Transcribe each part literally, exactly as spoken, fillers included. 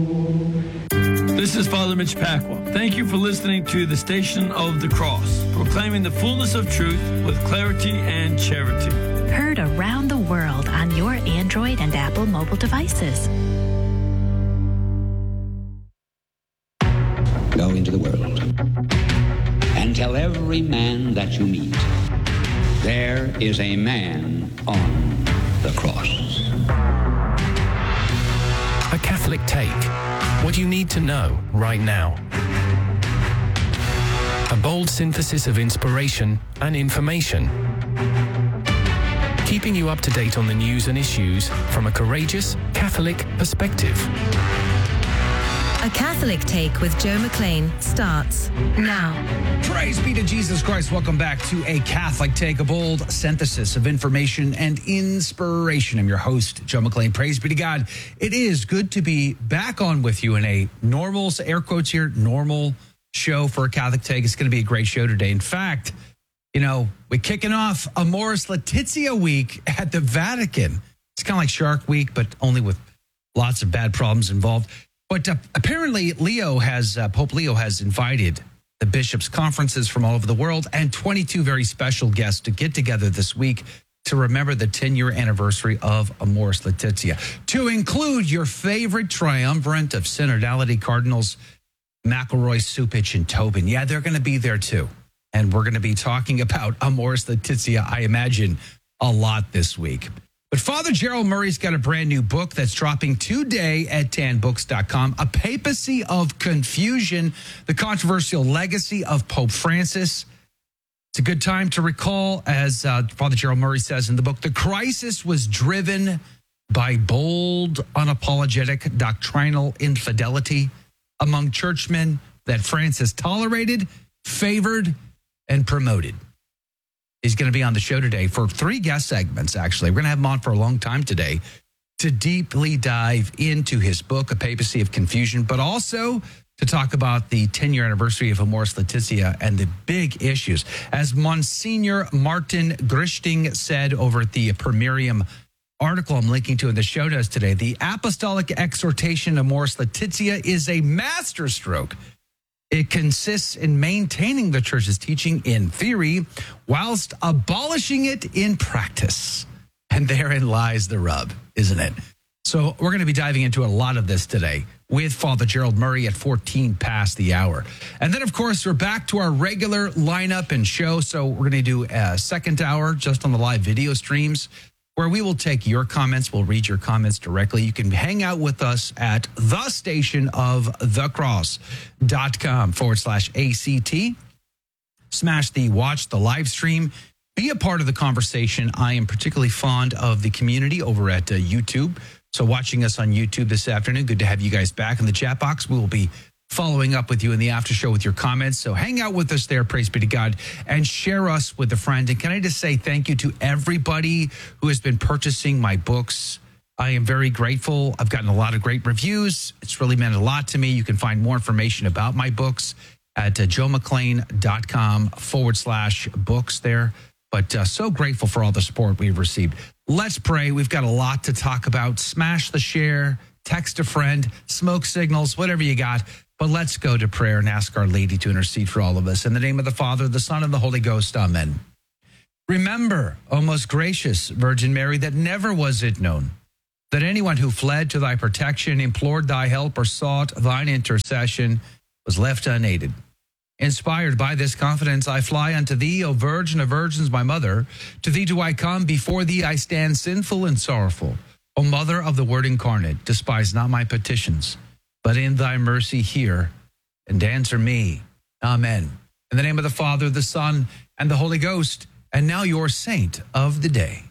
This is Father Mitch Pacwa. Thank you for listening to the Station of the Cross, proclaiming the fullness of truth with clarity and charity. Heard around the world on your Android and Apple mobile devices. Go into the world and tell every man that you meet, there is a man on the cross. A Catholic Take. What you need to know right now. A bold synthesis of inspiration and information. Keeping you up to date on the news and issues from a courageous Catholic perspective. A Catholic Take with Joe McLean starts now. Praise be to Jesus Christ. Welcome back to A Catholic Take, a bold synthesis of information and inspiration. I'm your host, Joe McLean. Praise be to God. It is good to be back on with you in a normal, air quotes here, normal show for A Catholic Take. It's going to be a great show today. In fact, you know, we're kicking off Amoris Laetitia week at the Vatican. It's kind of like Shark Week, but only with lots of bad problems involved. But uh, apparently Leo has, uh, Pope Leo has invited the bishops' conferences from all over the world and twenty-two very special guests to get together this week to remember the ten-year anniversary of Amoris Laetitia. To include your favorite triumvirate of synodality cardinals, McElroy, Supich, and Tobin. Yeah, they're going to be there too. And we're going to be talking about Amoris Laetitia, I imagine, a lot this week. But Father Gerald Murray's got a brand new book that's dropping today at tan books dot com, A Papacy of Confusion, the controversial legacy of Pope Francis. It's a good time to recall, as uh, Father Gerald Murray says in the book, the crisis was driven by bold, unapologetic doctrinal infidelity among churchmen that Francis tolerated, favored, and promoted. He's going to be on the show today for three guest segments, actually. We're going to have him on for a long time today to deeply dive into his book, A Papacy of Confusion, but also to talk about the ten-year anniversary of Amoris Laetitia and the big issues. As Monsignor Martin Grichting said over at the Per Miriam article I'm linking to in the show notes today, the apostolic exhortation of Amoris Laetitia is a masterstroke. It consists in maintaining the church's teaching in theory whilst abolishing it in practice. And therein lies the rub, isn't it? So we're going to be diving into a lot of this today with Father Gerald Murray at fourteen past the hour. And then, of course, we're back to our regular lineup and show. So we're going to do a second hour just on the live video streams, where we will take your comments. We'll read your comments directly. You can hang out with us at the station of the cross dot com forward slash A C T. Smash the watch, the live stream. Be a part of the conversation. I am particularly fond of the community over at uh, YouTube. So watching us on YouTube this afternoon, good to have you guys back in the chat box. We will be following up with you in the after show with your comments. So hang out with us there, praise be to God, and share us with a friend. And can I just say thank you to everybody who has been purchasing my books. I am very grateful. I've gotten a lot of great reviews. It's really meant a lot to me. You can find more information about my books at uh, joe mclean dot com forward slash books there. But uh, so grateful for all the support we've received. Let's pray. We've got a lot to talk about. Smash the share, text a friend, smoke signals, whatever you got. But let's go to prayer and ask Our Lady to intercede for all of us. In the name of the Father, the Son, and the Holy Ghost. Amen. Remember, O most gracious Virgin Mary, that never was it known that anyone who fled to thy protection, implored thy help, or sought thine intercession was left unaided. Inspired by this confidence, I fly unto thee, O Virgin of Virgins, my mother. To thee do I come, before thee I stand sinful and sorrowful. O Mother of the Word incarnate, despise not my petitions, but in thy mercy hear and answer me. Amen. In the name of the Father, the Son, and the Holy Ghost, and now your saint of the day.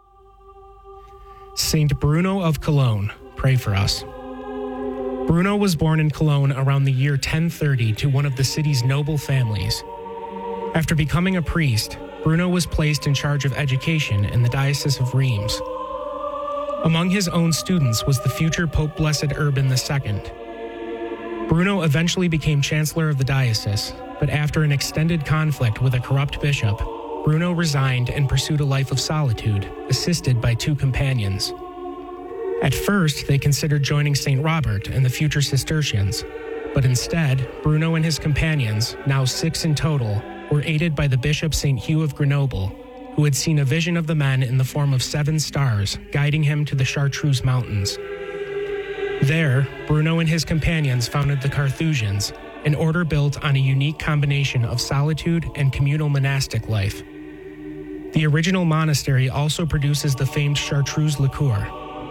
Saint Bruno of Cologne, pray for us. Bruno was born in Cologne around the year ten thirty to one of the city's noble families. After becoming a priest, Bruno was placed in charge of education in the Diocese of Reims. Among his own students was the future Pope Blessed Urban the Second. Bruno eventually became chancellor of the diocese, but after an extended conflict with a corrupt bishop, Bruno resigned and pursued a life of solitude, assisted by two companions. At first, they considered joining Saint Robert and the future Cistercians, but instead, Bruno and his companions, now six in total, were aided by the Bishop Saint Hugh of Grenoble, who had seen a vision of the men in the form of seven stars guiding him to the Chartreuse Mountains. There, Bruno and his companions founded the Carthusians, an order built on a unique combination of solitude and communal monastic life. The original monastery also produces the famed Chartreuse liqueur.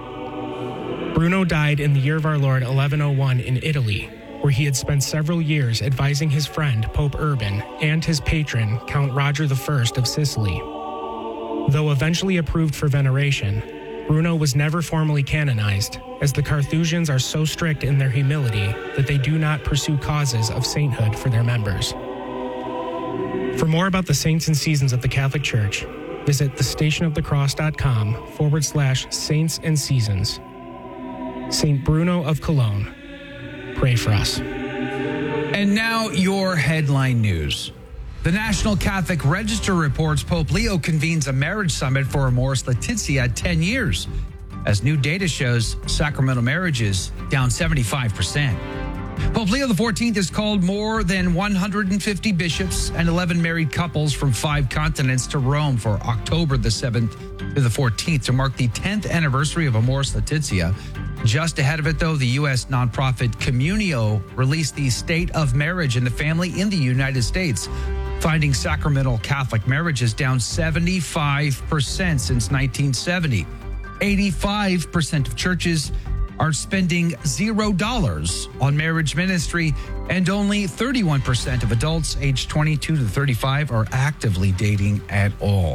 Bruno died in the year of our Lord eleven oh one in Italy, where he had spent several years advising his friend Pope Urban and his patron Count Roger the First of Sicily. Though eventually approved for veneration, Bruno was never formally canonized, as the Carthusians are so strict in their humility that they do not pursue causes of sainthood for their members. For more about the saints and seasons of the Catholic Church, visit thestationofthecross.com forward slash saints and seasons. Saint Bruno of Cologne, pray for us. And now your headline news. The National Catholic Register reports Pope Leo convenes a marriage summit for Amoris Laetitia at ten years. As new data shows, sacramental marriages down seventy-five percent. Pope Leo the fourteenth has called more than one hundred fifty bishops and eleven married couples from five continents to Rome for October the seventh to the fourteenth to mark the tenth anniversary of Amoris Laetitia. Just ahead of it, though, the U S nonprofit Communio released the State of Marriage and the Family in the United States, finding sacramental Catholic marriages down seventy-five percent since nineteen seventy. eighty-five percent of churches are spending zero dollars on marriage ministry, and only thirty-one percent of adults aged twenty-two to thirty-five are actively dating at all.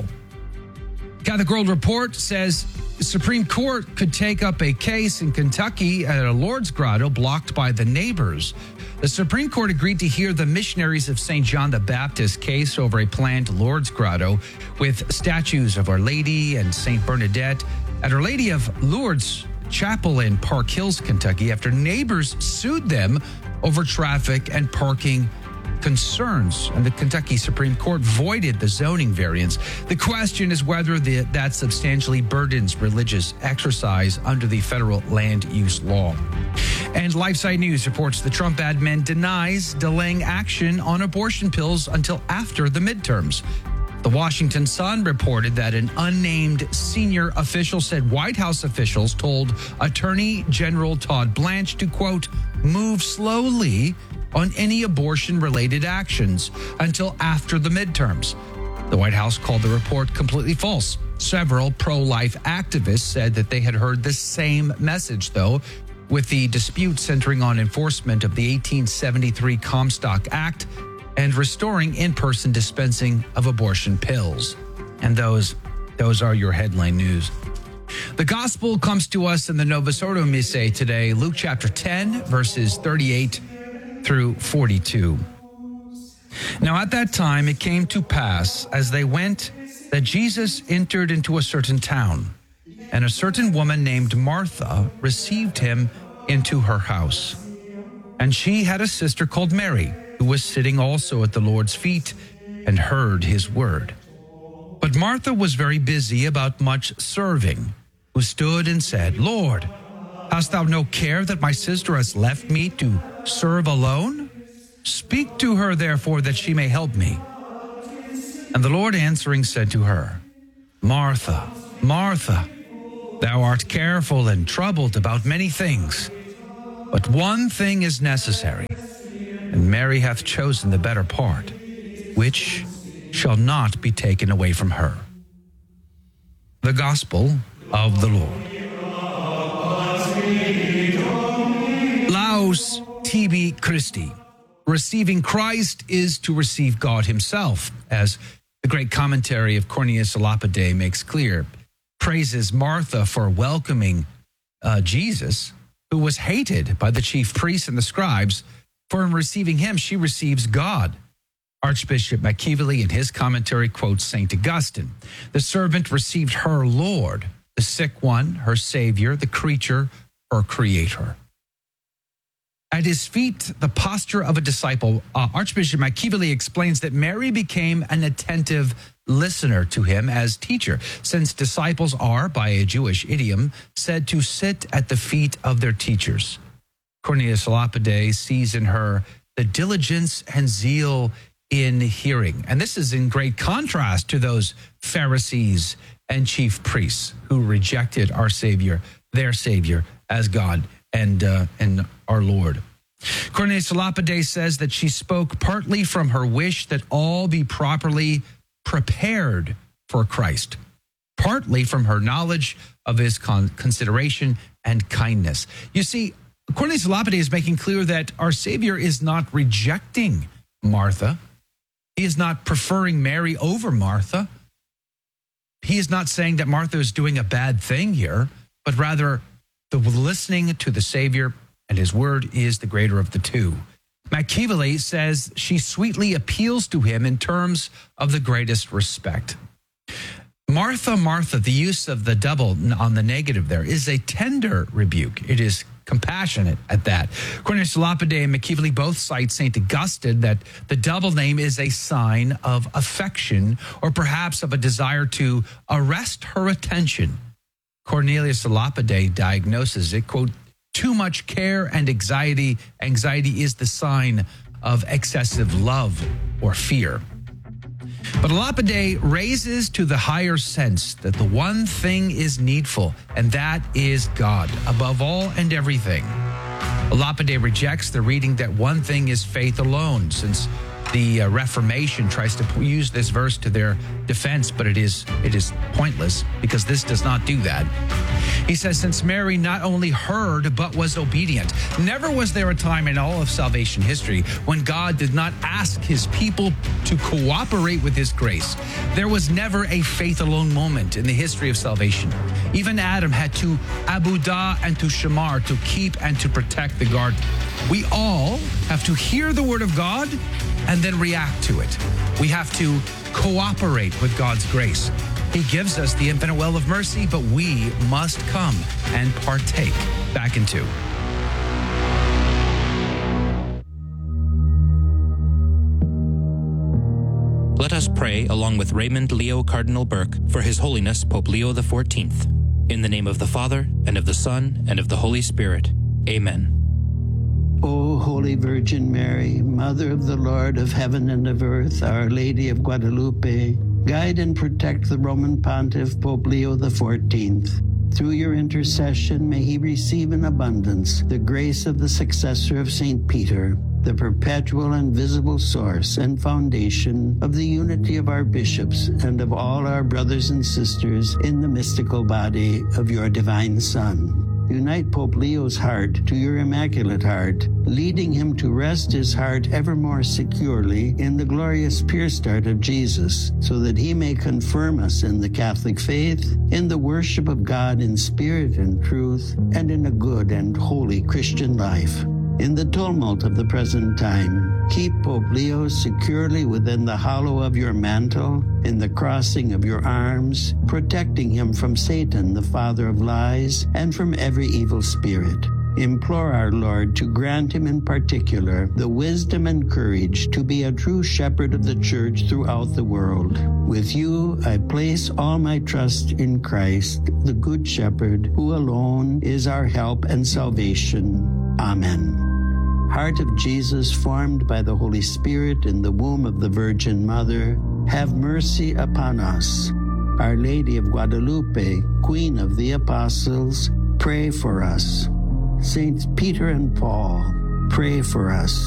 Catholic World Report says the Supreme Court could take up a case in Kentucky at a Lourdes grotto blocked by the neighbors. The Supreme Court agreed to hear the missionaries of Saint John the Baptist case over a planned Lourdes grotto with statues of Our Lady and Saint Bernadette at Our Lady of Lourdes Chapel in Park Hills, Kentucky, after neighbors sued them over traffic and parking concerns, and the Kentucky Supreme Court voided the zoning variance. The question is whether the, that substantially burdens religious exercise under the federal land use law. And LifeSite News reports the Trump admin denies delaying action on abortion pills until after the midterms. The Washington Sun reported that an unnamed senior official said White House officials told Attorney General Todd Blanche to, quote, move slowly on any abortion-related actions until after the midterms. The White House called the report completely false. Several pro-life activists said that they had heard the same message, though, with the dispute centering on enforcement of the eighteen seventy-three Comstock Act and restoring in-person dispensing of abortion pills. And those, those are your headline news. The gospel comes to us in the Novus Ordo Missae today, Luke chapter ten, verses thirty-eight through forty-two. Now at that time it came to pass, as they went, that Jesus entered into a certain town, and a certain woman named Martha received him into her house. And she had a sister called Mary, who was sitting also at the Lord's feet and heard his word. But Martha was very busy about much serving, who stood and said, Lord, hast thou no care that my sister has left me to serve alone? Speak to her, therefore, that she may help me. And the Lord answering said to her, Martha, Martha, thou art careful and troubled about many things, but one thing is necessary, and Mary hath chosen the better part, which shall not be taken away from her. The Gospel of the Lord. Laus tibi Christi. Receiving Christ is to receive God himself, as the great commentary of Cornelius a Lapide makes clear. Praises Martha for welcoming uh, Jesus, who was hated by the chief priests and the scribes, for in receiving him she receives God. Archbishop McKeevely in his commentary quotes Saint Augustine. The servant received her Lord, the sick one, her Savior, the creature, her Creator. At his feet, the posture of a disciple. Uh, Archbishop McKeevely explains that Mary became an attentive listener to him as teacher, since disciples are, by a Jewish idiom, said to sit at the feet of their teachers. Cornelius Lapide sees in her the diligence and zeal in hearing. And this is in great contrast to those Pharisees and chief priests who rejected our Savior, their Savior, as God and uh, and our Lord. Cornelius Lapide says that she spoke partly from her wish that all be properly prepared for Christ, partly from her knowledge of his con- consideration and kindness. You see, Cornelius Lapide is making clear that our Savior is not rejecting Martha. He is not preferring Mary over Martha. He is not saying that Martha is doing a bad thing here, but rather the listening to the Savior and his word is the greater of the two. McKeevely says she sweetly appeals to him in terms of the greatest respect. Martha, Martha, the use of the double on the negative there is a tender rebuke. It is compassionate at that. Cornelius Lapide and McKeevely both cite Saint Augustine that the double name is a sign of affection or perhaps of a desire to arrest her attention. Cornelius Lapide diagnoses it, quote, too much care and anxiety. Anxiety is the sign of excessive love or fear. But Lapide raises to the higher sense that the one thing is needful, and that is God, above all and everything. Lapide rejects the reading that one thing is faith alone, since the uh, Reformation tries to use this verse to their defense, but it is it is pointless because this does not do that. He says, since Mary not only heard, but was obedient. Never was there a time in all of salvation history when God did not ask his people to cooperate with his grace. There was never a faith alone moment in the history of salvation. Even Adam had to abudah and to shamar, to keep and to protect the garden. We all have to hear the word of God and then react to it. We have to cooperate with God's grace. He gives us the infinite well of mercy, but we must come and partake. Back in two. Let us pray along with Raymond Leo Cardinal Burke for His Holiness Pope Leo the fourteenth. In the name of the Father, and of the Son, and of the Holy Spirit. Amen. O Holy Virgin Mary, Mother of the Lord of heaven and of earth, Our Lady of Guadalupe, guide and protect the Roman Pontiff Pope Leo the fourteenth. Through your intercession, may he receive in abundance the grace of the successor of Saint Peter, the perpetual and visible source and foundation of the unity of our bishops and of all our brothers and sisters in the mystical body of your divine Son. Unite Pope Leo's heart to your Immaculate Heart, leading him to rest his heart ever more securely in the glorious pure start of Jesus, so that he may confirm us in the Catholic faith, in the worship of God in spirit and truth, and in a good and holy Christian life. In the tumult of the present time, keep Pope Leo securely within the hollow of your mantle, in the crossing of your arms, protecting him from Satan, the father of lies, and from every evil spirit. Implore our Lord to grant him in particular the wisdom and courage to be a true shepherd of the church throughout the world. With you, I place all my trust in Christ, the Good Shepherd, who alone is our help and salvation. Amen. Heart of Jesus, formed by the Holy Spirit in the womb of the Virgin Mother, have mercy upon us. Our Lady of Guadalupe, Queen of the Apostles, pray for us. Saints Peter and Paul, pray for us.